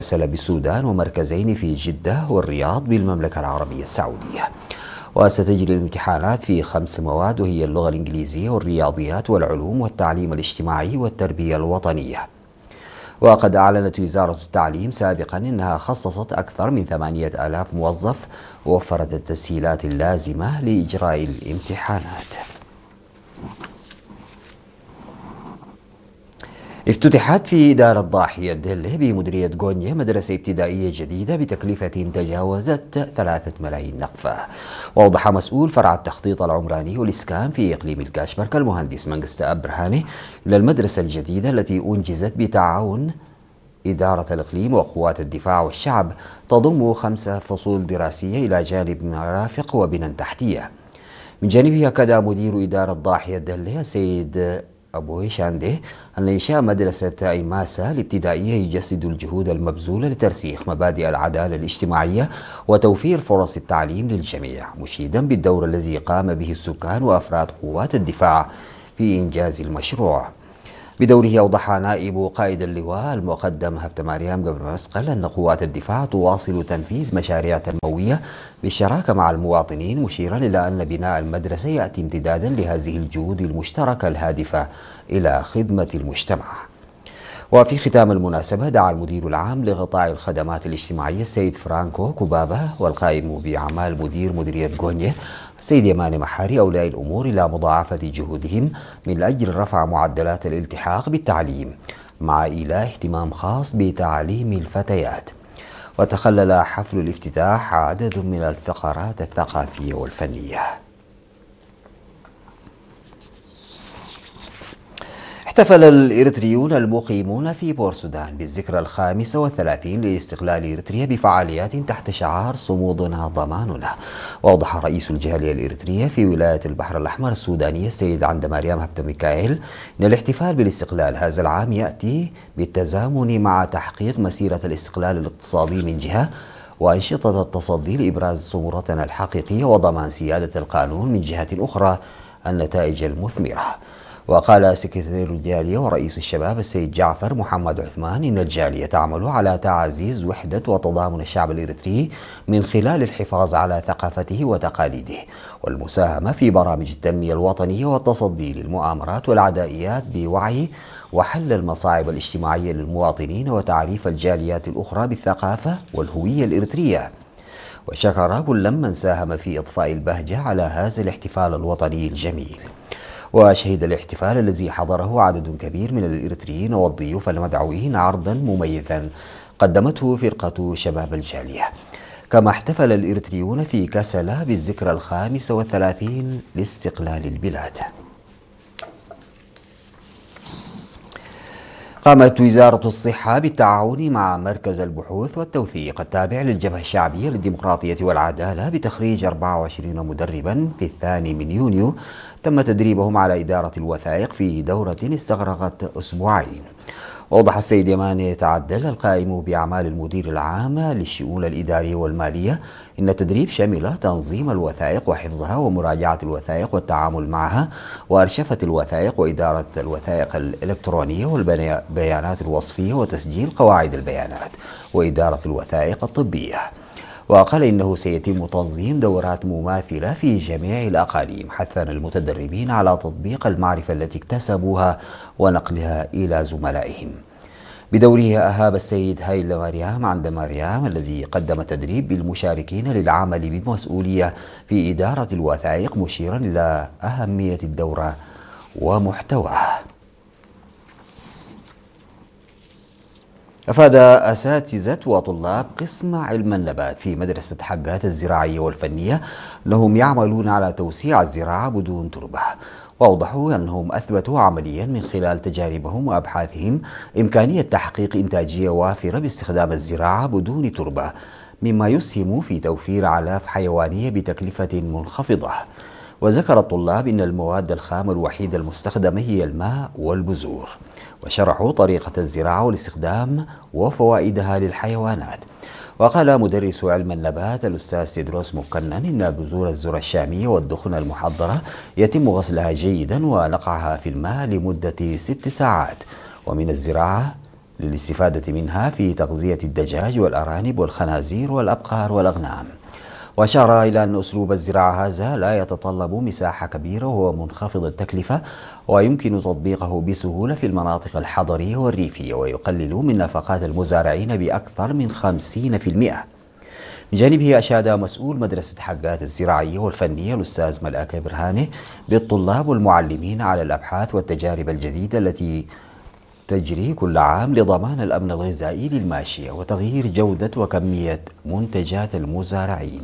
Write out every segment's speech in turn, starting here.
سلة بالسودان ومركزين في جدة والرياض بالمملكة العربية السعودية. وستجري الامتحانات في 5 مواد، وهي اللغة الإنجليزية والرياضيات والعلوم والتعليم الاجتماعي والتربية الوطنية. وقد أعلنت وزارة التعليم سابقا أنها خصصت أكثر من 8,000 موظف ووفرت التسهيلات اللازمة لإجراء الامتحانات. افتتحت في دار الضاحية دلة بمديرية غونيا مدرسة ابتدائية جديدة بتكلفة تجاوزت 3 ملايين نقفة. وأوضح مسؤول فرع التخطيط العمراني والإسكان في إقليم الكاشمركة المهندس منقستة أبرهاني إن المدرسة الجديدة التي أنجزت بتعاون إدارة الإقليم وقوات الدفاع والشعب تضم 5 فصول دراسية إلى جانب مرافق وبنى تحتية. من جانبه أكد مدير إدارة ضاحية دلة السيد أبو هشاندة أن إنشاء مدرسة إيماسا الابتدائية يجسد الجهود المبذولة لترسيخ مبادئ العدالة الاجتماعية وتوفير فرص التعليم للجميع، مشيدا بالدور الذي قام به السكان وأفراد قوات الدفاع في إنجاز المشروع. بدوره أوضح نائب قائد اللواء المقدم هبت مريم قبل مسقل أن قوات الدفاع تواصل تنفيذ مشاريع تنموية بالشراكة مع المواطنين، مشيرا إلى أن بناء المدرسة يأتي امتدادا لهذه الجهود المشتركة الهادفة إلى خدمة المجتمع. وفي ختام المناسبة دعا المدير العام لقطاع الخدمات الاجتماعية السيد فرانكو كوبابا والقائم بأعمال مديرية غونيا السيد يماني محاري أولياء الأمور إلى مضاعفة جهودهم من أجل رفع معدلات الالتحاق بالتعليم مع إيلاء اهتمام خاص بتعليم الفتيات. وتخلل حفل الافتتاح عدد من الفقرات الثقافية والفنية. احتفل الإريتريون المقيمون في بورسودان بالذكرى 35 لاستقلال إريتريا بفعاليات تحت شعار صمودنا ضماننا. وأوضح رئيس الجالية الإريترية في ولاية البحر الأحمر السودانية السيد عند مريم هبت ميكائيل أن الاحتفال بالاستقلال هذا العام يأتي بالتزامن مع تحقيق مسيرة الاستقلال الاقتصادي من جهة، وأنشطة التصدي لإبراز صورتنا الحقيقية وضمان سيادة القانون من جهة أخرى النتائج المثمرة. وقال سكرتير الجالية ورئيس الشباب السيد جعفر محمد عثمان إن الجالية تعمل على تعزيز وحدة وتضامن الشعب الإريتري من خلال الحفاظ على ثقافته وتقاليده والمساهمة في برامج التنمية الوطنية والتصدي للمؤامرات والعدائيات بوعي وحل المصاعب الاجتماعية للمواطنين وتعريف الجاليات الأخرى بالثقافة والهوية الإريترية. وشكر كل من ساهم في إضفاء البهجة على هذا الاحتفال الوطني الجميل. وشهد الاحتفال الذي حضره عدد كبير من الإريتريين والضيوف المدعوين عرضا مميزا قدمته فرقة شباب الجالية. كما احتفل الإريتريون في كسلا بالذكرى 35 لاستقلال البلاد. قامت وزارة الصحة بالتعاون مع مركز البحوث والتوثيق التابع للجبهة الشعبية للديمقراطية والعدالة بتخريج 24 مدربا في 2 يونيو تم تدريبهم على إدارة الوثائق في دورة استغرقت أسبوعين. وأوضح السيد يماني تعدل القائم بأعمال المدير العام للشؤون الإدارية والمالية إن التدريب شمل تنظيم الوثائق وحفظها ومراجعة الوثائق والتعامل معها وأرشفة الوثائق وإدارة الوثائق الإلكترونية والبيانات الوصفية وتسجيل قواعد البيانات وإدارة الوثائق الطبية. وقال إنه سيتم تنظيم دورات مماثلة في جميع الأقاليم حثا المتدربين على تطبيق المعرفة التي اكتسبوها ونقلها إلى زملائهم. بدوره أهاب السيد هايل مريم عند مريم الذي قدم تدريب بالمشاركين للعمل بمسؤولية في إدارة الوثائق، مشيرا إلى أهمية الدورة ومحتواها. أفاد أساتذة وطلاب قسم علم النبات في مدرسة حقات الزراعية والفنية أنهم يعملون على توسيع الزراعة بدون تربة. وأوضحوا أنهم أثبتوا عمليا من خلال تجاربهم وأبحاثهم إمكانية تحقيق إنتاجية وافرة باستخدام الزراعة بدون تربة، مما يسهم في توفير أعلاف حيوانية بتكلفة منخفضة. وذكر الطلاب أن المواد الخام الوحيدة المستخدمة هي الماء والبذور، وشرحوا طريقة الزراعة والاستخدام وفوائدها للحيوانات. وقال مدرس علم النبات الأستاذ تدروس مكنن إن بذور الذرة الشامية والدخن المحضرة يتم غسلها جيدا ونقعها في الماء لمدة 6 ساعات، ومن الزراعة للاستفادة منها في تغذية الدجاج والأرانب والخنازير والأبقار والأغنام. وأشار إلى أن أسلوب الزراعة هذا لا يتطلب مساحة كبيرة وهو منخفض التكلفة، ويمكن تطبيقه بسهولة في المناطق الحضرية والريفية، ويقلل من نفقات المزارعين بأكثر من 50%. من جانبه أشاد مسؤول مدرسة حقات الزراعية والفنية الأستاذ ملاك برهانه بالطلاب والمعلمين على الأبحاث والتجارب الجديدة التي تجري كل عام لضمان الأمن الغذائي للماشية وتغيير جودة وكمية منتجات المزارعين.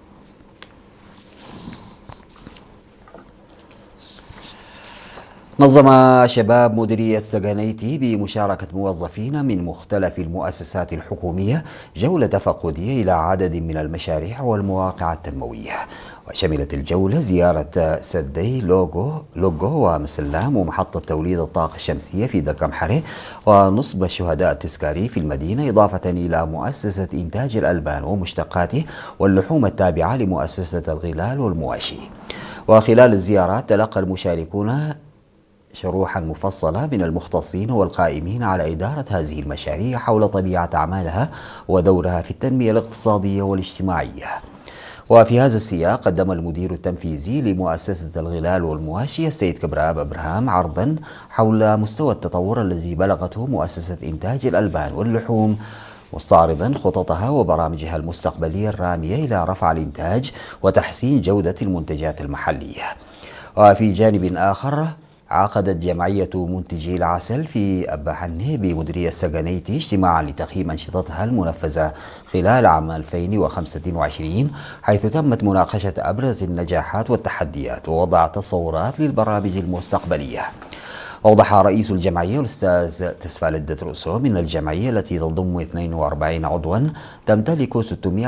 نظم شباب مديرية سجنيتي بمشاركة موظفين من مختلف المؤسسات الحكومية جولة تفقدية إلى عدد من المشاريع والمواقع التنموية، وشملت الجولة زيارة سدي لوغو ومسلام ومحطة توليد الطاقة الشمسية في دكمحرة ونصب الشهداء التذكاري في المدينة، إضافة إلى مؤسسة إنتاج الألبان ومشتقاته واللحوم التابعة لمؤسسة الغلال والمواشي. وخلال الزيارات تلقى المشاركون شروحا مفصلة من المختصين والقائمين على إدارة هذه المشاريع حول طبيعة أعمالها ودورها في التنمية الاقتصادية والاجتماعية. وفي هذا السياق قدم المدير التنفيذي لمؤسسة الغلال والمواشي السيد كبراب أبراهام عرضا حول مستوى التطور الذي بلغته مؤسسة إنتاج الألبان واللحوم، مستعرضا خططها وبرامجها المستقبلية الرامية إلى رفع الإنتاج وتحسين جودة المنتجات المحلية. وفي جانب آخر عقدت جمعية منتجي العسل في أبا حنة بمديرية سجنيتي اجتماعا لتقييم أنشطتها المنفذة خلال عام 2025، حيث تمت مناقشة أبرز النجاحات والتحديات ووضع تصورات للبرامج المستقبلية. أوضح رئيس الجمعية الأستاذ تسفالد رؤسو من الجمعية التي تضم 42 عضوا تمتلك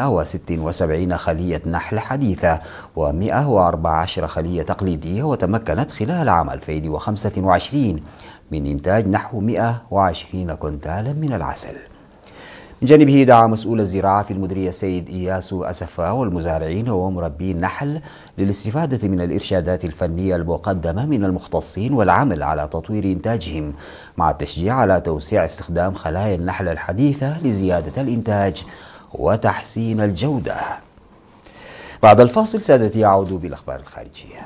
676 خلية نحل حديثة و114 خلية تقليدية، وتمكنت خلال عام 2025 من إنتاج نحو 120 كنتالا من العسل. من جانبه دعا مسؤول الزراعة في المديرية السيد إياس أسفا والمزارعين ومربي النحل للاستفادة من الإرشادات الفنية المقدمة من المختصين والعمل على تطوير إنتاجهم، مع التشجيع على توسيع استخدام خلايا النحل الحديثة لزيادة الإنتاج وتحسين الجودة. بعد الفاصل سادتي أعود بالأخبار الخارجية.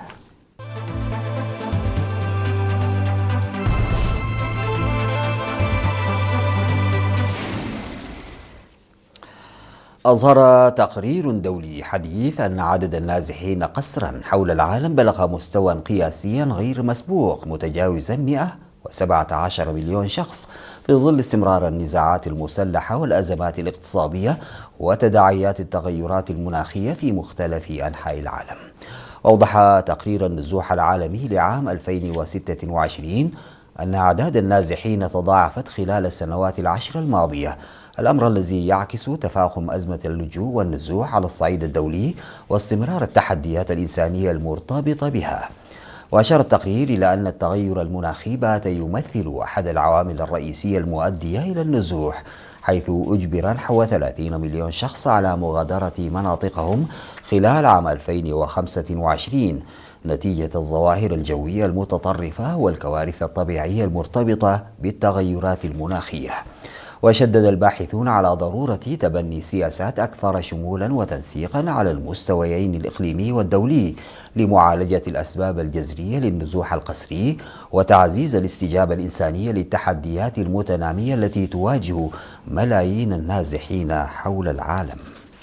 أظهر تقرير دولي حديث أن عدد النازحين قسرا حول العالم بلغ مستوى قياسيا غير مسبوق متجاوزا 117 مليون شخص، في ظل استمرار النزاعات المسلحة والأزمات الاقتصادية وتداعيات التغيرات المناخية في مختلف أنحاء العالم. أوضح تقرير النزوح العالمي لعام 2026 أن أعداد النازحين تضاعفت خلال السنوات العشر الماضية، الأمر الذي يعكس تفاقم أزمة اللجوء والنزوح على الصعيد الدولي واستمرار التحديات الإنسانية المرتبطة بها. وأشار التقرير إلى أن التغير المناخي بات يمثل أحد العوامل الرئيسية المؤدية إلى النزوح، حيث أجبر نحو 30 مليون شخص على مغادرة مناطقهم خلال عام 2025 نتيجة الظواهر الجوية المتطرفة والكوارث الطبيعية المرتبطة بالتغيرات المناخية. وشدد الباحثون على ضرورة تبني سياسات أكثر شمولا وتنسيقا على المستويين الإقليمي والدولي لمعالجة الأسباب الجذرية للنزوح القسري وتعزيز الاستجابة الإنسانية للتحديات المتنامية التي تواجه ملايين النازحين حول العالم.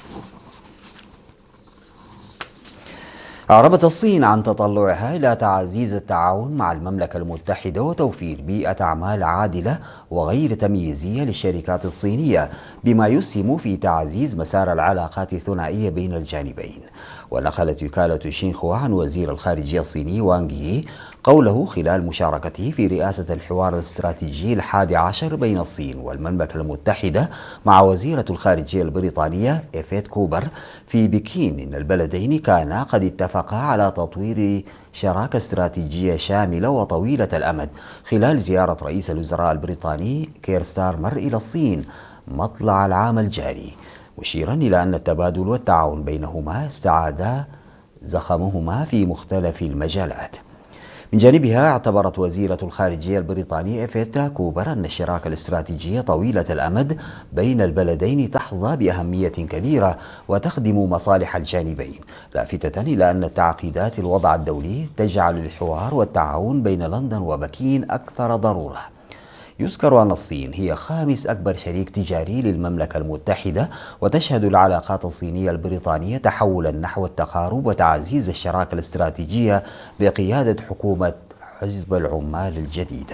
أعربت الصين عن تطلعها إلى تعزيز التعاون مع المملكة المتحدة وتوفير بيئة أعمال عادلة وغير تمييزية للشركات الصينية، بما يسهم في تعزيز مسار العلاقات الثنائية بين الجانبين. ونقلت وكالة شينخوا عن وزير الخارجية الصيني وانغ يي قوله خلال مشاركته في رئاسة الحوار الاستراتيجي ال11 بين الصين والمملكة المتحدة مع وزيرة الخارجية البريطانية إيفيت كوبر في بكين إن البلدين كانا قد اتفقا على تطوير شراكة استراتيجية شاملة وطويلة الأمد خلال زيارة رئيس الوزراء البريطاني كير ستارمر إلى الصين مطلع العام الجاري، مشيرا إلى أن التبادل والتعاون بينهما استعادا زخمهما في مختلف المجالات. من جانبها اعتبرت وزيرة الخارجية البريطانية إيفيتا كوبر أن الشراكة الاستراتيجية طويلة الأمد بين البلدين تحظى بأهمية كبيرة وتخدم مصالح الجانبين، لافتة إلى أن تعقيدات الوضع الدولي تجعل الحوار والتعاون بين لندن وبكين أكثر ضرورة. يذكر أن الصين هي خامس أكبر شريك تجاري للمملكة المتحدة، وتشهد العلاقات الصينية البريطانية تحولا نحو التقارب وتعزيز الشراكة الاستراتيجية بقيادة حكومة حزب العمال الجديدة.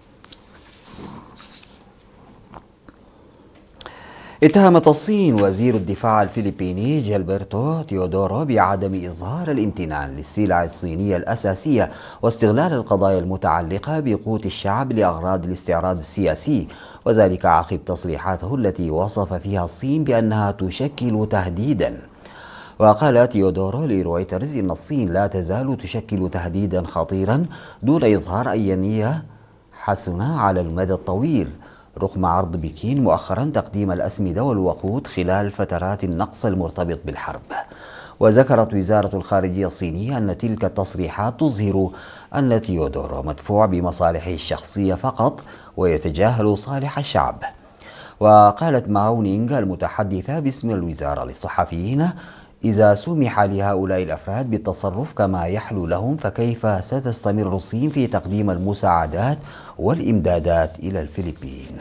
اتهمت الصين وزير الدفاع الفلبيني جيلبرتو تيودورو بعدم إظهار الامتنان للسلع الصينية الأساسية واستغلال القضايا المتعلقة بقوت الشعب لأغراض الاستعراض السياسي، وذلك عقب تصريحاته التي وصف فيها الصين بأنها تشكل تهديدا. وقال تيودورو لرويترز إن الصين لا تزال تشكل تهديدا خطيرا دون إظهار أي نية حسنة على المدى الطويل، رغم عرض بكين مؤخرا تقديم الأسمدة والوقود خلال فترات النقص المرتبط بالحرب. وذكرت وزارة الخارجية الصينية أن تلك التصريحات تظهر أن تيودورو مدفوع بمصالحه الشخصية فقط ويتجاهل صالح الشعب. وقالت ماو نينغ المتحدثة باسم الوزارة للصحفيين: إذا سمح لهؤلاء الأفراد بالتصرف كما يحلو لهم فكيف ستستمر الصين في تقديم المساعدات والإمدادات إلى الفلبين؟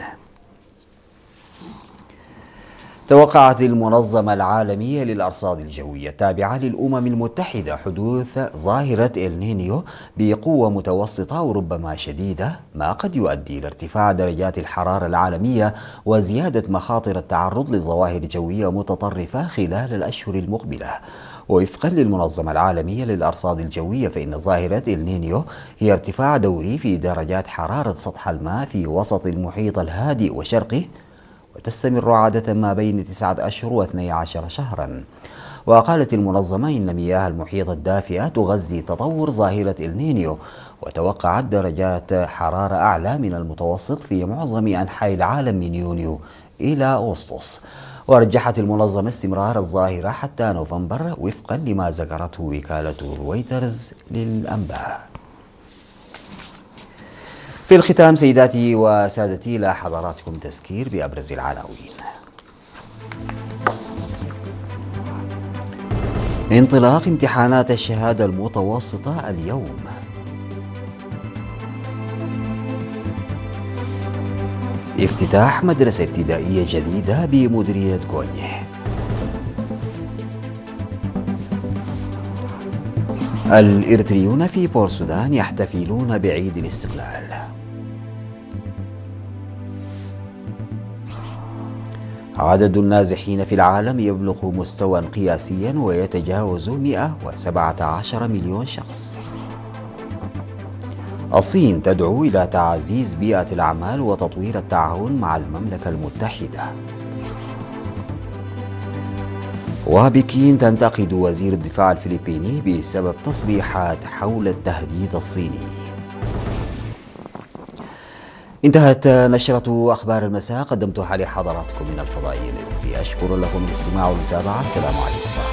توقعت المنظمة العالمية للأرصاد الجوية التابعة للأمم المتحدة حدوث ظاهرة النينيو بقوة متوسطة وربما شديدة، ما قد يؤدي إلى ارتفاع درجات الحرارة العالمية وزيادة مخاطر التعرض لظواهر جوية متطرفة خلال الأشهر المقبلة. ووفقا للمنظمة العالمية للأرصاد الجوية فإن ظاهرة النينيو هي ارتفاع دوري في درجات حرارة سطح الماء في وسط المحيط الهادئ وشرقه، وتستمر عادة ما بين 9 أشهر و12 شهرا. وقالت المنظمة إن مياه المحيط الدافئة تغذي تطور ظاهرة النينيو، وتوقعت درجات حرارة أعلى من المتوسط في معظم أنحاء العالم من يونيو إلى أغسطس. ورجحت المنظمة استمرار الظاهرة حتى نوفمبر وفقا لما ذكرته وكالة رويترز للأنباء. في الختام سيداتي وسادتي، إلى حضراتكم تذكير بأبرز العناوين. انطلاق امتحانات الشهادة المتوسطة اليوم. افتتاح مدرسة ابتدائية جديدة بمديرية غونيه. الإريتريون في بورسودان يحتفلون بعيد الاستقلال. عدد النازحين في العالم يبلغ مستوى قياسيا ويتجاوز 117 مليون شخص. الصين تدعو إلى تعزيز بيئة الأعمال وتطوير التعاون مع المملكة المتحدة. وبكين تنتقد وزير الدفاع الفلبيني بسبب تصريحات حول التهديد الصيني. انتهت نشرة أخبار المساء، قدمتها لحضراتكم من الفضائية الإريترية. أشكر لكم الاستماع والمتابعة. السلام عليكم.